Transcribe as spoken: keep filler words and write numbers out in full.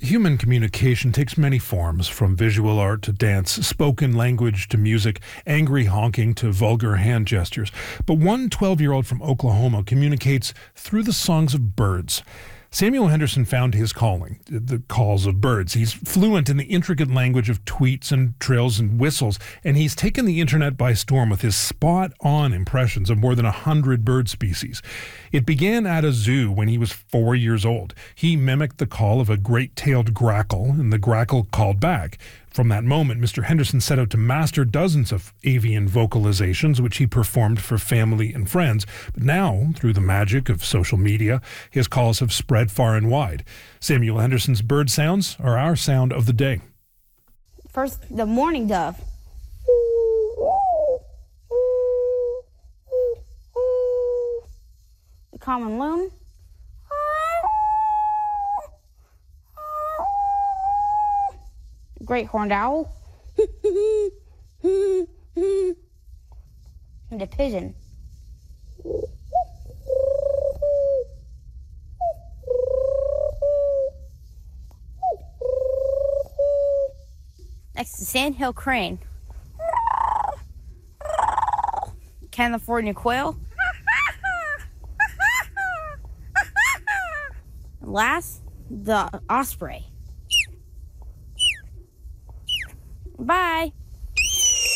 Human communication takes many forms, from visual art to dance, spoken language to music, angry honking to vulgar hand gestures. But one twelve-year-old from Oklahoma communicates through the songs of birds. Samuel Henderson found his calling, the calls of birds. He's fluent in the intricate language of tweets and trills and whistles, and he's taken the internet by storm with his spot-on impressions of more than a hundred bird species. It began at a zoo when he was four years old. He mimicked the call of a great-tailed grackle, and the grackle called back. From that moment, Mister Henderson set out to master dozens of avian vocalizations, which he performed for family and friends. But now, through the magic of social media, his calls have spread far and wide. Samuel Henderson's bird sounds are our sound of the day. First, the mourning dove. The common loon. Great horned owl. And a pigeon. Next, the sandhill crane. California quail. And last, the osprey. Bye.